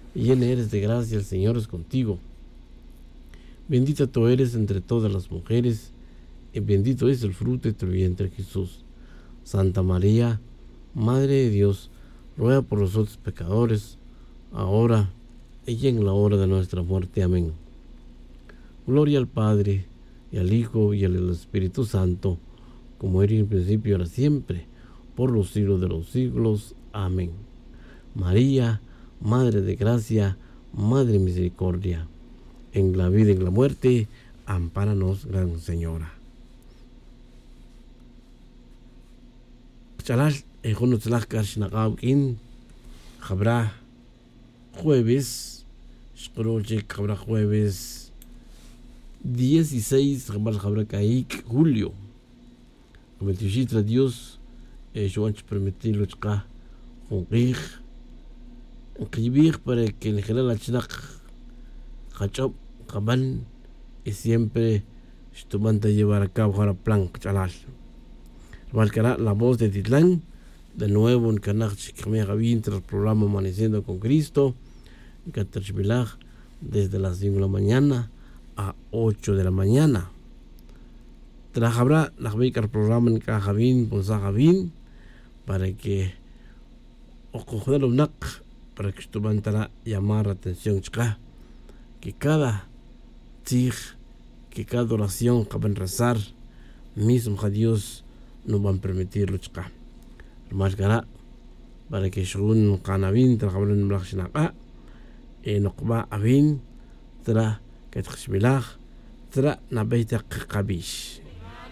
llena eres de gracia, el Señor es contigo. Bendita tú eres entre todas las mujeres, y bendito es el fruto de tu vientre, Jesús. Santa María, Madre de Dios, ruega por nosotros pecadores, ahora y en la hora de nuestra muerte. Amén. Gloria al Padre, y al Hijo, y al Espíritu Santo, como era en el principio y ahora siempre, por los siglos de los siglos. Amén. María, Madre de Gracia, Madre de Misericordia, en la vida y en la muerte, ampáranos, Gran Señora. Chalal, habrá jueves, habrá jueves 16, habrá julio. Ametishitra Dios, yo antes permitirlo acá, un para que en general Hachop, Kaban, y siempre estuvo a llevar a cabo el plan Chalal. Marcará la voz de Titlán, de nuevo en Canal Chicamea Gavín, tras el programa Amaneciendo con Cristo, en Caterchbilaj, desde las 5 de la mañana a 8 de la mañana. Trajará la beca el programa en Cajavín, Ponza Gavín, para que ocoger un nac, para que estuviera a llamar la atención, que cada tig, que cada oración que van a rezar, mismo a Dios no van a permitirlo, Marcará para que según Canavin, trabajar en Blachinaca, no va a vin, tra que Tchbilaj, tra na beita Kabish.